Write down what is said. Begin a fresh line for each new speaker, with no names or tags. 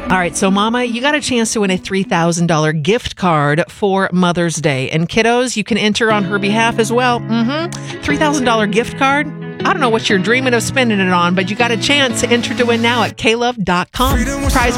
All right, so Mama, you got a chance to win a $3,000 gift card for Mother's Day. And kiddos, you can enter on her behalf as well. $3,000 gift card. I don't know what you're dreaming of spending it on, but you got a chance to enter to win now at klove.com. Prize